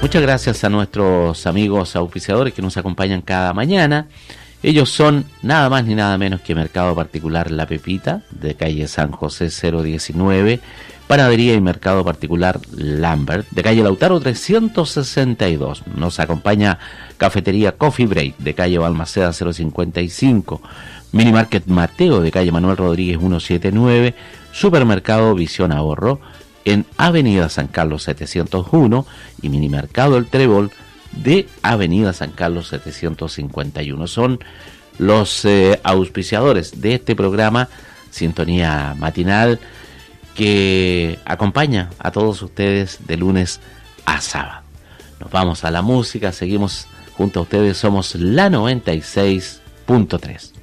Muchas gracias a nuestros amigos auspiciadores que nos acompañan cada mañana. Ellos son nada más ni nada menos que Mercado Particular La Pepita, de calle San José 019, Panadería y Mercado Particular Lambert, de calle Lautaro 362. Nos acompaña Cafetería Coffee Break, de calle Balmaceda 055, Mini Market Mateo, de calle Manuel Rodríguez 179, Supermercado Visión Ahorro, en Avenida San Carlos 701, y Mini Mercado El Trébol, de Avenida San Carlos 751. Son los auspiciadores de este programa Sintonía Matinal, que acompaña a todos ustedes de lunes a sábado. Nos vamos a la música, seguimos junto a ustedes, somos la 96.3.